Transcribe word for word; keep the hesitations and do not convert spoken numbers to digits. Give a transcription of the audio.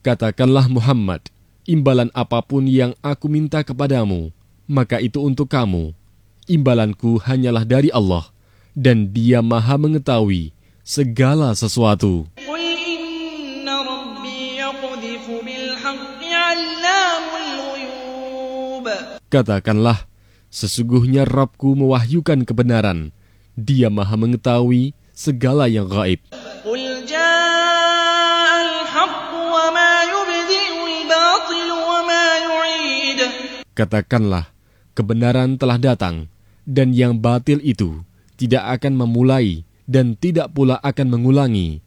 Katakanlah Muhammad, imbalan apapun yang aku minta kepadamu, maka itu untuk kamu. Imbalanku hanyalah dari Allah, dan Dia Maha mengetahui segala sesuatu. Katakanlah, sesungguhnya Rabbku mewahyukan kebenaran. Dia Maha mengetahui segala yang gaib. Katakanlah, kebenaran telah datang, dan yang batil itu tidak akan memulai dan tidak pula akan mengulangi